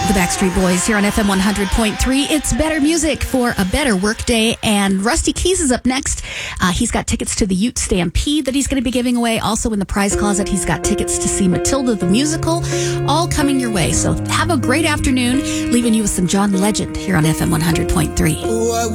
The Backstreet Boys here on FM 100.3. It's better music for a better workday. And Rusty Keys is up next. He's got tickets to the Ute Stampede that he's going to be giving away. Also in the prize closet, he's got tickets to see Matilda the Musical. All coming your way. So have a great afternoon. Leaving you with some John Legend here on FM 100.3.